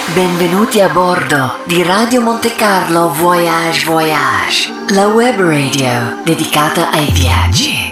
Benvenuti a bordo di Radio Monte Carlo Voyage Voyage, la web radio dedicata ai viaggi.